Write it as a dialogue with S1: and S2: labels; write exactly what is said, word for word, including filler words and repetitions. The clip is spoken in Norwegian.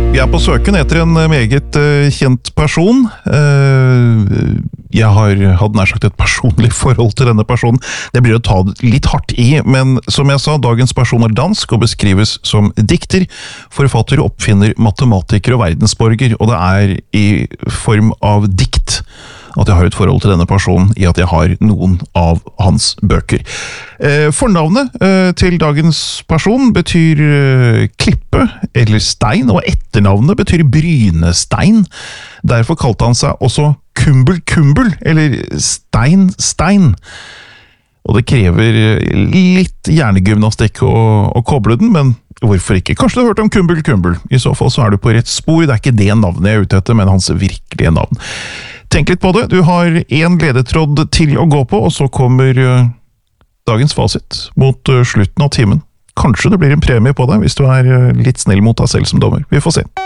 S1: Jeg er på søken etter en meget uh, kjent person. Uh, jeg har hatt nær sagt et personlig forhold til denne personen. Det blir å ta litt hardt i, men som jeg sa, dagens person er dansk og beskrives som dikter, forfatter, oppfinner, matematiker og verdensborger, og det er i form av dikt at jeg har et forhold til denne personen i at jeg har noen av hans bøker. Eh, fornavnet eh, til dagens person betyr eh, klippe eller stein, og etternavnet betyr brynestein. Derfor kalte han seg også Kumbel Kumbel, eller Stein Stein. Og det krever litt hjernegymnastikk å, å koble den, men hvorfor ikke? Kanskje du har hørt om Kumbel Kumbel? I så fall så er du på rett spor. Det er ikke det navnet jeg er ute etter, men hans virkelige navn. Tenk litt på det. Du har en ledetråd til å gå på, og så kommer uh, dagens fasit mot uh, slutten av timen. Kanskje det blir en premie på deg hvis du er uh, litt snill mot deg selv som dommer. Vi får se.